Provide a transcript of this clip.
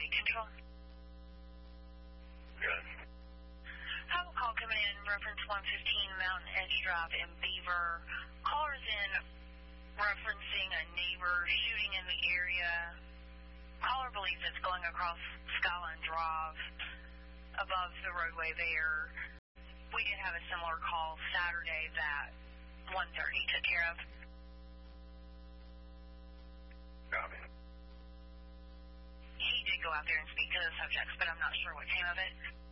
traffic control. Good. I have a call coming in reference 115 Mountain Edge Drive in Beaver. Caller's in referencing a neighbor shooting in the area. Caller believes it's going across Skyline Drive above the roadway there. We did have a similar call Saturday that 130 took care of. Copy. He did go out there and speak to the subjects, but I'm not sure what came of it.